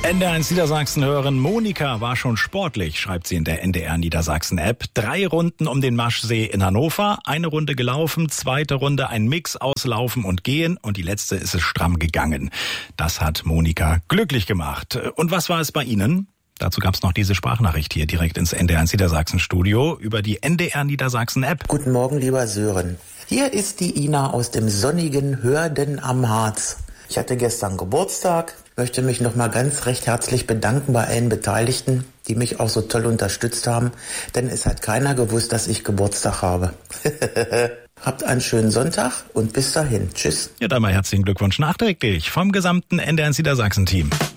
NDR1 Niedersachsen-Hörerin Monika war schon sportlich, schreibt sie in der NDR Niedersachsen-App. 3 Runden um den Maschsee in Hannover, 1 Runde gelaufen, 2. Runde ein Mix aus Laufen und Gehen und die letzte ist es stramm gegangen. Das hat Monika glücklich gemacht. Und was war es bei Ihnen? Dazu gab es noch diese Sprachnachricht hier direkt ins NDR1 Niedersachsen-Studio über die NDR Niedersachsen-App. Guten Morgen, lieber Sören. Hier ist die Ina aus dem sonnigen Hörden am Harz. Ich hatte gestern Geburtstag, möchte mich nochmal ganz recht herzlich bedanken bei allen Beteiligten, die mich auch so toll unterstützt haben, denn es hat keiner gewusst, dass ich Geburtstag habe. Habt einen schönen Sonntag und bis dahin. Tschüss. Ja, dann mal herzlichen Glückwunsch nachträglich vom gesamten NDR Niedersachsen-Team.